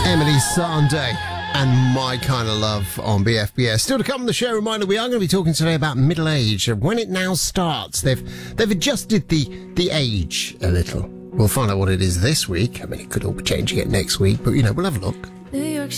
Emily Sandé and My Kind of Love on BFBS. Still to come on the show, reminder, we are going to be talking today about middle age. When it now starts, they've adjusted the age a little. We'll find out what it is this week. I mean, it could all be changing it next week, but, we'll have a look. New York